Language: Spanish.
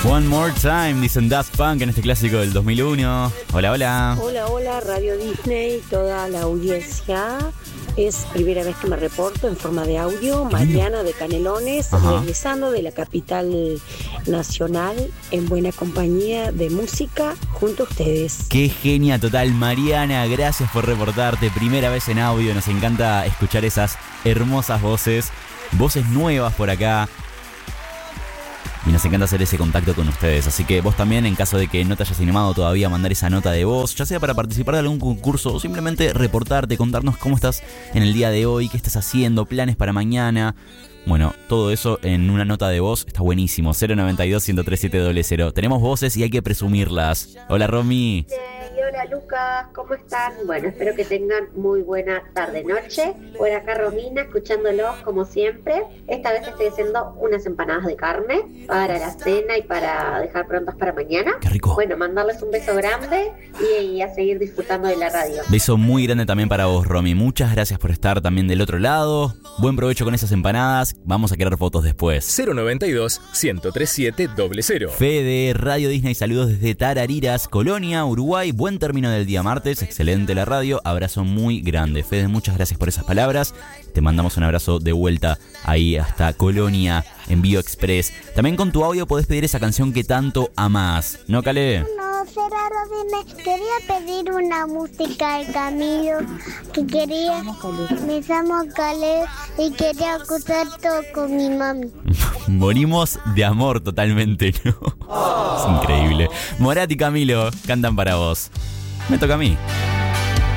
One More Time, dicen Daft Punk en este clásico del 2001. Hola, hola. Hola, hola, Radio Disney, toda la audiencia. Es primera vez que me reporto en forma de audio. Mariana de Canelones, regresando de la capital nacional en buena compañía de música junto a ustedes. Qué genia total, Mariana. Gracias por reportarte. Primera vez en audio. Nos encanta escuchar esas hermosas voces. Voces nuevas por acá. Y nos encanta hacer ese contacto con ustedes. Así que vos también, en caso de que no te hayas animado todavía a mandar esa nota de voz, ya sea para participar de algún concurso o simplemente reportarte, contarnos cómo estás en el día de hoy, qué estás haciendo, planes para mañana. Bueno, todo eso en una nota de voz está buenísimo. 092-103-700. Tenemos voces y hay que presumirlas. Hola, Romy. Hola, Lucas, ¿cómo están? Bueno, espero que tengan muy buena tarde-noche. Por acá Romina, escuchándolos como siempre. Esta vez estoy haciendo unas empanadas de carne para la cena y para dejar prontas para mañana. ¡Qué rico! Bueno, mandarles un beso grande y a seguir disfrutando de la radio. Beso muy grande también para vos, Romy. Muchas gracias por estar también del otro lado. Buen provecho con esas empanadas. Vamos a querer fotos después. 092-103-700. Fede, Radio Disney, saludos desde Tarariras, Colonia, Uruguay. Buen término del día martes, excelente la radio, abrazo muy grande. Fede, muchas gracias por esas palabras. Te mandamos un abrazo de vuelta ahí hasta Colonia, Envío Express. También con tu audio podés pedir esa canción que tanto amás, ¿no, Calé? No, Gerardo, me quería pedir una música de Camilo, que quería, me llamo Calé y quería escuchar todo con mi mami. Morimos de amor totalmente, ¿no? Es increíble. Morat y Camilo cantan para vos. Me toca a mí.